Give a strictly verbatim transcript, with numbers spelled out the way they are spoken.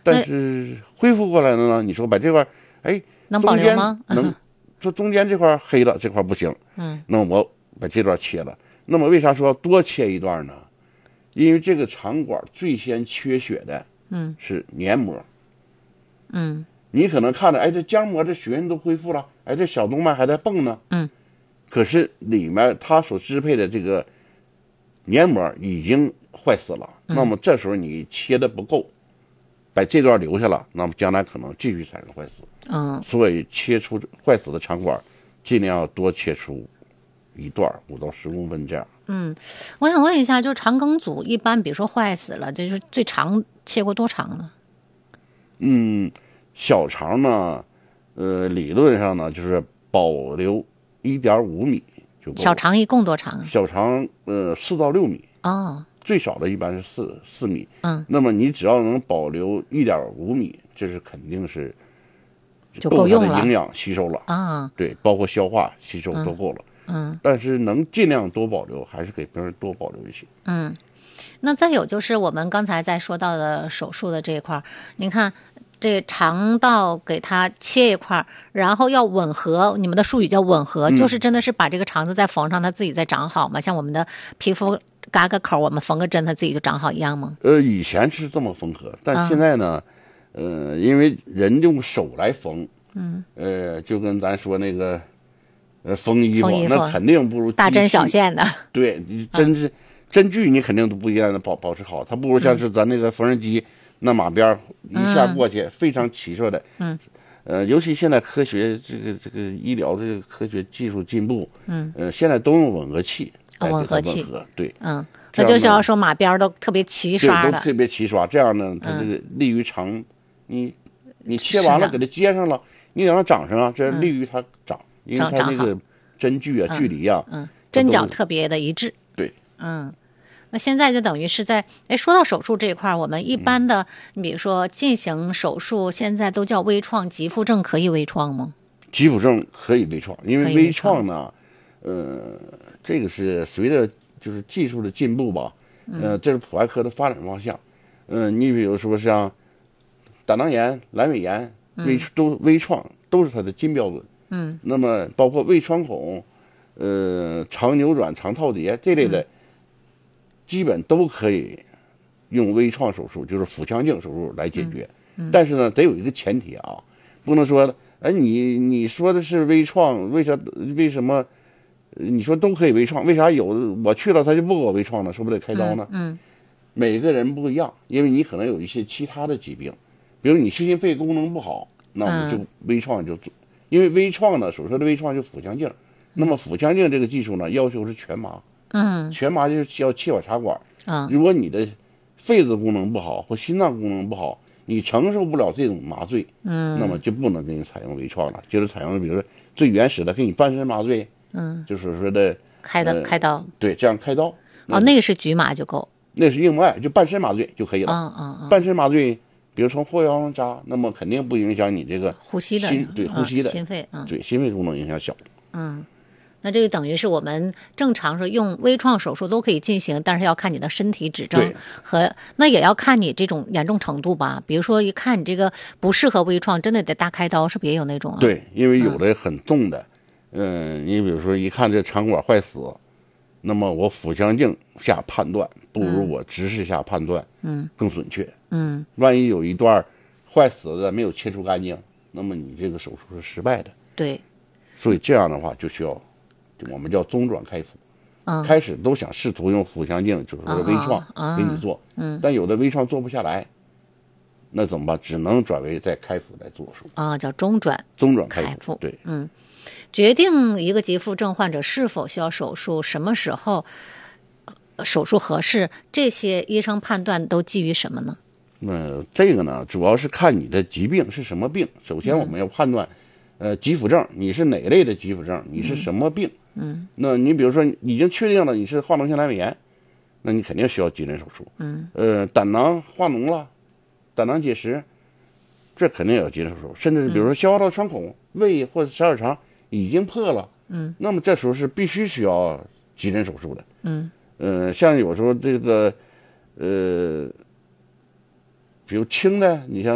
但是恢复过来了呢，你说把这块，哎， 能保留吗？ 能说中间这块黑了，这块不行， 嗯， 那我把这段切了。那么为啥说要多切一段呢？因为这个肠管最先缺血的， 嗯， 是黏膜， 嗯， 你可能看着，哎，这浆膜这血运都恢复了，哎，这小动脉还在蹦呢， 嗯， 可是里面它所支配的这个黏膜已经坏死了， 嗯、 那么这时候你切的不够，把这段留下了，那么将来可能继续产生坏死。 嗯， 所以切出坏死的肠管，尽量要多切出一段五到十公分这样。 嗯，我想问一下，就是肠梗阻一般，比如说坏死了，就是最长切过多长呢？ 嗯，小肠呢，呃，理论上呢就是保留一点五米就够了。 小肠一共多长啊？ 小肠呃四到六米。 哦， 最少的一般是四四米。 嗯， 那么你只要能保留一点五米，这是肯定是就够用了， 营养吸收了啊。 对，包括消化吸收都够了。 嗯， 但是能尽量多保留，还是给病人多保留一些。 嗯，那再有就是我们刚才在说到的手术的这一块，您看这肠道给它切一块，然后要吻合，你们的术语叫吻合， 嗯、 就是真的是把这个肠子再缝上，它自己再长好吗？像我们的皮肤嘎个口，我们缝个针，它自己就长好一样吗？ 呃，以前是这么缝合，但现在呢，嗯、呃，因为人用手来缝， 嗯， 呃，就跟咱说那个。呃，缝衣服， 缝衣服那肯定不如大针小线的。 对，你针是、嗯、针距你肯定都不一样的保保持好，它不如像是咱那个缝纫机、嗯、那马鞭一下过去、嗯、非常齐顺的。 嗯， 呃，尤其现在科学这个这个医疗这个科学技术进步， 嗯， 呃，现在都用吻合器来吻合器， 对， 嗯，那就是要说马鞭都特别齐刷的， 都特别齐刷，这样呢，它这个利于肠，嗯、你你切完了给它接上了，你让它长上啊，这利于它长。嗯，因为它那个针距啊、 嗯、 距离啊， 嗯，针脚特别的一致。 对， 嗯，那现在就等于是在，哎，说到手术这一块，我们一般的，你、嗯、比如说进行手术，现在都叫微创，急腹症可以微创吗？ 急腹症可以微创，因为微创呢，呃，这个是随着就是技术的进步吧，呃，这是普外科的发展方向。嗯、呃，你比如说像胆囊炎、阑尾炎、微都微创都是它的金标准。 嗯， 那么包括胃穿孔、呃肠扭转、肠套叠这类的，嗯、基本都可以用微创手术，就是腹腔镜手术来解决。 嗯嗯、但是呢，得有一个前提啊，不能说，哎，你你说的是微创，为啥为什么你说都可以微创？为啥有我去了他就不给我微创呢？是不是得开刀呢？ 嗯，嗯每个人不一样，因为你可能有一些其他的疾病，比如你心肺功能不好，那我们就微创就做。嗯因为微创呢，手术的微创就腹腔镜，那么腹腔镜这个技术呢，要求是全麻， 嗯， 全麻就是要切我插管， 嗯， 如果你的肺子功能不好或心脏功能不好，你承受不了这种麻醉， 嗯， 那么就不能给你采用微创了，就是采用比如说最原始的给你半身麻醉， 嗯， 就是说的开的、呃、开刀， 对，这样开刀， 哦，那个是局麻就够， 那是硬膜，就半身麻醉就可以了， 嗯嗯嗯， 半身麻醉。比如从后腰上扎，那么肯定不影响你这个呼吸的心，对呼吸的、 嗯、心肺，嗯， 对心肺功能影响小。 嗯，那这个等于是我们正常说用微创手术都可以进行，但是要看你的身体指征和那也要看你这种严重程度吧。比如说一看你这个不适合微创，真的得大开刀，是不是也有那种啊？ 对，因为有的很重的，嗯，你、呃、比如说一看这肠管坏死，那么我腹腔镜下判断不如我直视下判断， 嗯， 更准确。 嗯， 万一有一段坏死的没有切除干净，那么你这个手术是失败的。 对， 所以这样的话就需要，我们叫中转开腹。 嗯， 开始都想试图用腹腔镜，就是说微创给你做， 嗯， 但有的微创做不下来，那怎么办？只能转为在开腹来做手术。 啊，叫中转。 中转开腹。 对， 嗯，决定一个急腹症患者是否需要手术，什么时候手术合适，这些医生判断都基于什么呢？ 呃，这个呢，主要是看你的疾病是什么病。首先，我们要判断，嗯、呃，急腹症你是哪类的急腹症，你是什么病？ 嗯， 那你比如说已经确定了你是化脓性阑尾炎，那你肯定需要急诊手术。 嗯， 呃，胆囊化脓了，胆囊结石，这肯定要急诊手术。甚至比如说消化道穿孔、胃或者十二肠已经破了， 嗯， 那么这时候是必须需要急诊手术的。 嗯， 呃，像有时候这个，呃。比如轻的，你像